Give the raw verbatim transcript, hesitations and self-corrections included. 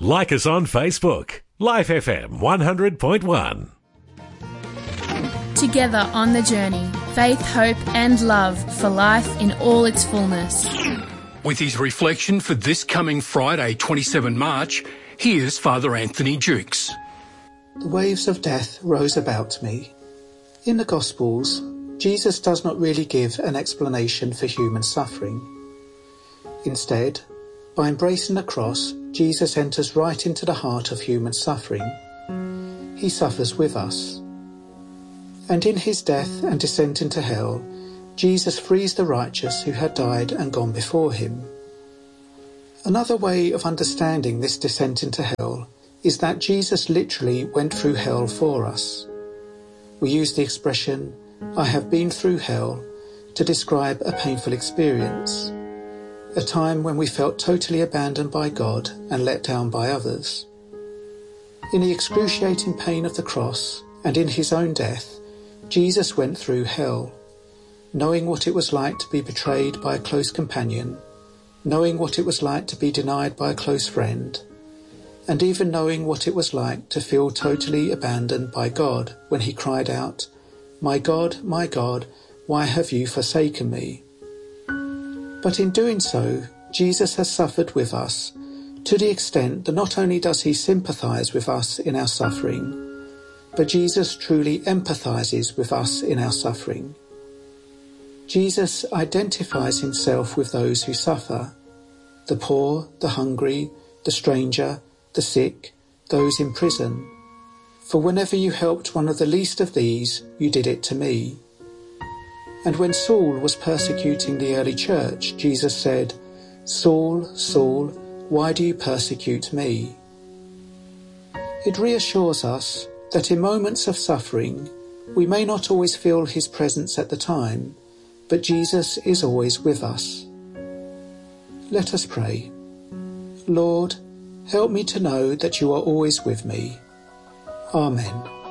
Like us on Facebook. Life F M one hundred point one. Together on the journey, faith, hope and love for life in all its fullness. With his reflection for this coming Friday, the twenty-seventh of March, here's Father Anthony Jukes. The waves of death rose about me. In the Gospels, Jesus does not really give an explanation for human suffering. Instead, by embracing the cross, Jesus enters right into the heart of human suffering. He suffers with us. And in his death and descent into hell, Jesus frees the righteous who had died and gone before him. Another way of understanding this descent into hell is that Jesus literally went through hell for us. We use the expression, "I have been through hell," to describe a painful experience, a time when we felt totally abandoned by God and let down by others. In the excruciating pain of the cross and in his own death, Jesus went through hell, knowing what it was like to be betrayed by a close companion, knowing what it was like to be denied by a close friend, and even knowing what it was like to feel totally abandoned by God when he cried out, "My God, my God, why have you forsaken me?" But in doing so, Jesus has suffered with us to the extent that not only does he sympathise with us in our suffering, but Jesus truly empathises with us in our suffering. Jesus identifies himself with those who suffer, the poor, the hungry, the stranger, the sick, those in prison. For whenever you helped one of the least of these, you did it to me. And when Saul was persecuting the early church, Jesus said, "Saul, Saul, why do you persecute me?" It reassures us that in moments of suffering, we may not always feel his presence at the time, but Jesus is always with us. Let us pray. Lord, help me to know that you are always with me. Amen.